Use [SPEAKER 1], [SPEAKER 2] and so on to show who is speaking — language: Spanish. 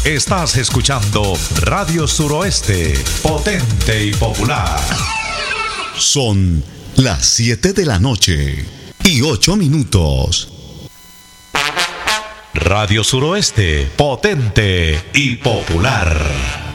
[SPEAKER 1] Estás escuchando Radio Suroeste, potente y popular.
[SPEAKER 2] Son las 7 de la noche y 8 minutos.
[SPEAKER 1] Radio Suroeste, potente y popular.